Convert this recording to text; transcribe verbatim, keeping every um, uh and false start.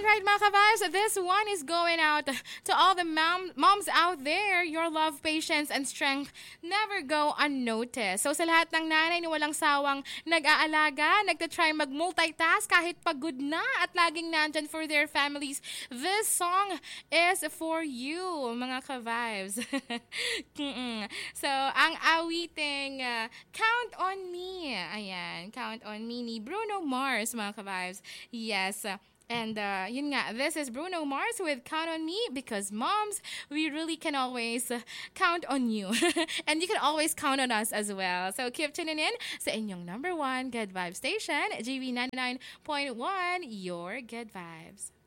right, mga ka-vibes, this one is going out to all the mom, moms out there. Your love, patience, and strength never go unnoticed. So sa lahat ng nanay na walang sawang nag-aalaga, nagtatry mag-multitask kahit pagod na at laging nandyan for their families, this song is for you, mga ka-vibes. So, ang awiting uh, Count on Me. Ayan, Count on Me ni Bruno Mars, mga ka-vibes. Yes, uh, and uh, yun nga, this is Bruno Mars with Count on Me because moms, we really can always uh, count on you. And you can always count on us as well. So keep tuning in sa inyong number one Good Vibes station, G B ninety-nine point one, your Good Vibes.